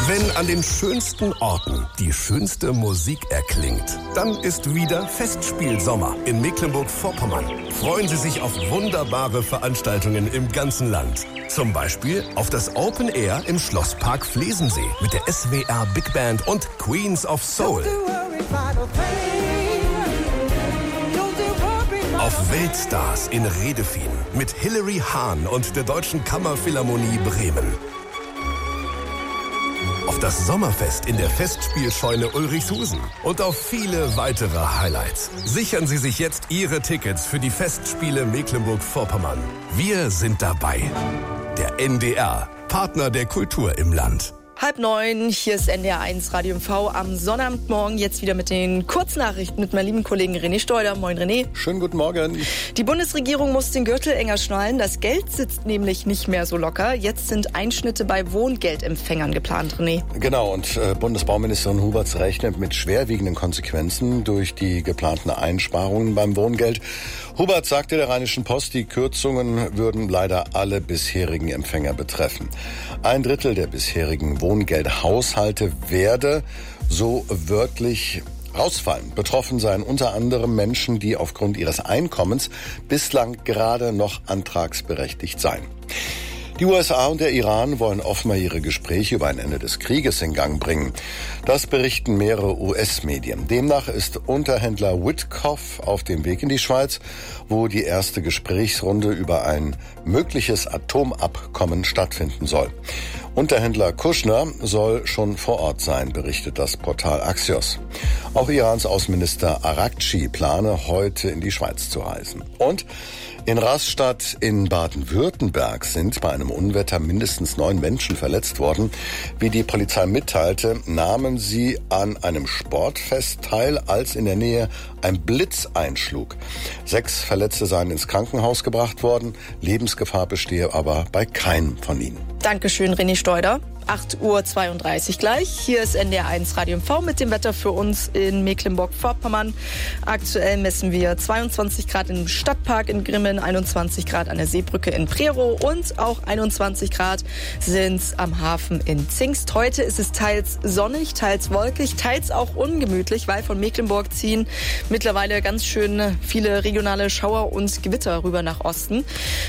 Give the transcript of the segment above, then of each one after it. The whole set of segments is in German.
Wenn an den schönsten Orten die schönste Musik erklingt, dann ist wieder Festspielsommer in Mecklenburg-Vorpommern. Freuen Sie sich auf wunderbare Veranstaltungen im ganzen Land. Zum Beispiel auf das Open Air im Schlosspark Flesensee mit der SWR Big Band und Queens of Soul. Auf Weltstars in Redefien mit Hilary Hahn und der Deutschen Kammerphilharmonie Bremen. Auf das Sommerfest in der Festspielscheune Ulrichshusen und auf viele weitere Highlights. Sichern Sie sich jetzt Ihre Tickets für die Festspiele Mecklenburg-Vorpommern. Wir sind dabei. Der NDR, Partner der Kultur im Land. 8:30, hier ist NDR 1 Radio MV am Sonnabendmorgen. Jetzt wieder mit den Kurznachrichten mit meinem lieben Kollegen René Steuder. Moin René. Schönen guten Morgen. Die Bundesregierung muss den Gürtel enger schnallen. Das Geld sitzt nämlich nicht mehr so locker. Jetzt sind Einschnitte bei Wohngeldempfängern geplant, René. Genau, und Bundesbauministerin Huberts rechnet mit schwerwiegenden Konsequenzen durch die geplanten Einsparungen beim Wohngeld. Hubert sagte der Rheinischen Post, die Kürzungen würden leider alle bisherigen Empfänger betreffen. 1/3 der bisherigen Wohngeldhaushalte werde so wörtlich rausfallen. Betroffen seien unter anderem Menschen, die aufgrund ihres Einkommens bislang gerade noch antragsberechtigt seien. Die USA und der Iran wollen offenbar ihre Gespräche über ein Ende des Krieges in Gang bringen. Das berichten mehrere US-Medien. Demnach ist Unterhändler Witkoff auf dem Weg in die Schweiz, wo die erste Gesprächsrunde über ein mögliches Atomabkommen stattfinden soll. Unterhändler Kushner soll schon vor Ort sein, berichtet das Portal Axios. Auch Irans Außenminister Araghchi plane, heute in die Schweiz zu reisen. Und in Rastatt in Baden-Württemberg sind bei einem Unwetter mindestens 9 Menschen verletzt worden. Wie die Polizei mitteilte, nahmen sie an einem Sportfest teil, als in der Nähe ein Blitz einschlug. 6 Verletzte seien ins Krankenhaus gebracht worden. Lebensgefahr bestehe aber bei keinem von ihnen. Dankeschön, René Steuder. 8:32 Uhr gleich. Hier ist NDR 1 Radio MV mit dem Wetter für uns in Mecklenburg-Vorpommern. Aktuell messen wir 22 Grad im Stadtpark in Grimmen, 21 Grad an der Seebrücke in Prerow und auch 21 Grad sind es am Hafen in Zingst. Heute ist es teils sonnig, teils wolkig, teils auch ungemütlich, weil von Mecklenburg ziehen mittlerweile ganz schön viele regionale Schauer und Gewitter rüber nach Osten.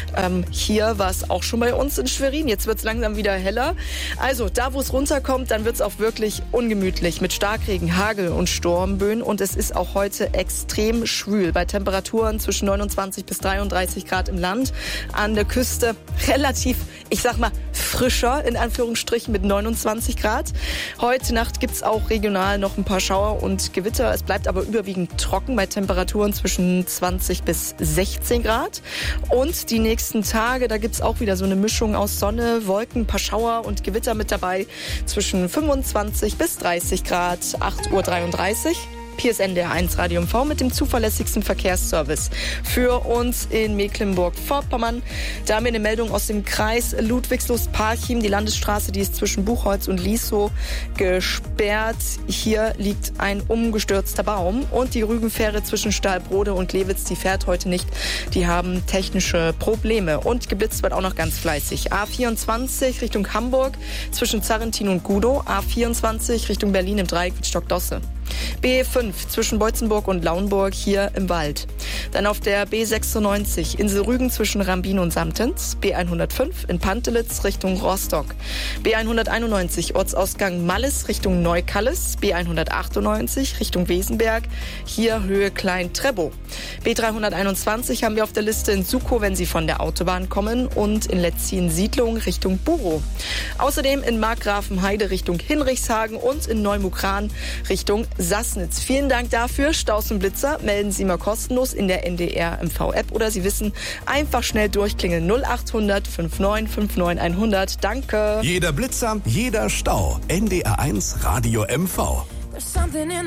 Hier war es auch schon bei uns in Schwerin. Jetzt wird es langsam wieder heller. Also, da wo es runterkommt, dann wird es auch wirklich ungemütlich mit Starkregen, Hagel und Sturmböen. Und es ist auch heute extrem schwül bei Temperaturen zwischen 29 bis 33 Grad im Land. An der Küste relativ, ich sag mal, frischer, in Anführungsstrichen, mit 29 Grad. Heute Nacht gibt's auch regional noch ein paar Schauer und Gewitter. Es bleibt aber überwiegend trocken bei Temperaturen zwischen 20 bis 16 Grad. Und die nächsten Tage, da gibt's auch wieder so eine Mischung aus Sonne, Wolken, ein paar Schauer und Gewitter mit dabei. Zwischen 25 bis 30 Grad, 8:33 Uhr. Hier ist NDR 1 Radio MV mit dem zuverlässigsten Verkehrsservice für uns in Mecklenburg-Vorpommern. Da haben wir eine Meldung aus dem Kreis Ludwigslust-Parchim. Die Landesstraße, die ist zwischen Buchholz und Liesow gesperrt. Hier liegt ein umgestürzter Baum. Und die Rügenfähre zwischen Stahlbrode und Lewitz, die fährt heute nicht. Die haben technische Probleme. Und geblitzt wird auch noch ganz fleißig. A24 Richtung Hamburg zwischen Zarrentin und Gudow. A24 Richtung Berlin im Dreieck mit Stockdosse. B5 zwischen Beutzenburg und Lauenburg hier im Wald. Dann auf der B96 Insel Rügen zwischen Rambin und Samtens. B105 in Pantelitz Richtung Rostock. B191 Ortsausgang Malles Richtung Neukalles. B198 Richtung Wesenberg. Hier Höhe Klein-Trebow. B321 haben wir auf der Liste in Sukow, wenn Sie von der Autobahn kommen. Und in Letzin-Siedlung Richtung Burow. Außerdem in Markgrafenheide Richtung Hinrichshagen und in Neumukran Richtung Sassnitz. Vielen Dank dafür. Staus und Blitzer melden Sie mal kostenlos in der NDR MV-App oder Sie wissen, einfach schnell durchklingeln 0800 59 59 100. Danke. Jeder Blitzer, jeder Stau. NDR 1 Radio MV.